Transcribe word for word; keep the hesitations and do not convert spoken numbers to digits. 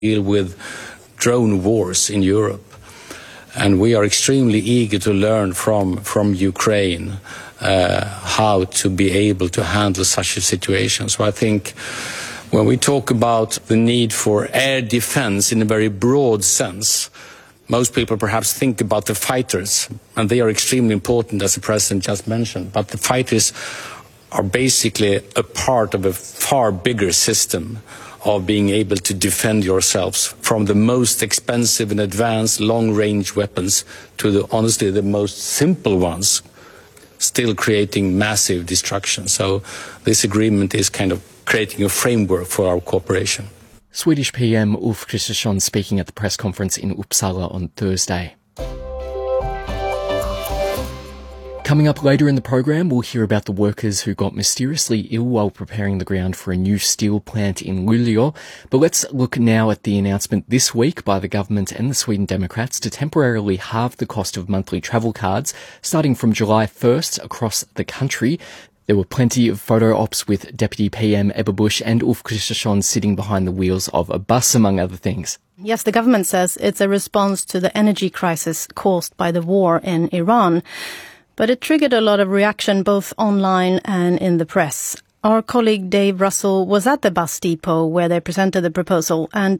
deal with drone wars in Europe. And we are extremely eager to learn from, from Ukraine uh, how to be able to handle such a situation. So I think when we talk about the need for air defense in a very broad sense, most people perhaps think about the fighters, and they are extremely important, as the President just mentioned. But the fighters are basically a part of a far bigger system of being able to defend yourselves from the most expensive and advanced long-range weapons to the, honestly, the most simple ones, still creating massive destruction. So this agreement is kind of creating a framework for our cooperation. Swedish P M Ulf Kristersson speaking at the press conference in Uppsala on Thursday. Coming up later in the program, we'll hear about the workers who got mysteriously ill while preparing the ground for a new steel plant in Luleå. But let's look now at the announcement this week by the government and the Sweden Democrats to temporarily halve the cost of monthly travel cards starting from July first across the country. There were plenty of photo ops with Deputy P M Ebba Busch and Ulf Kristersson sitting behind the wheels of a bus, among other things. Yes, the government says it's a response to the energy crisis caused by the war in Iran. But it triggered a lot of reaction both online and in the press. Our colleague Dave Russell was at the bus depot where they presented the proposal, and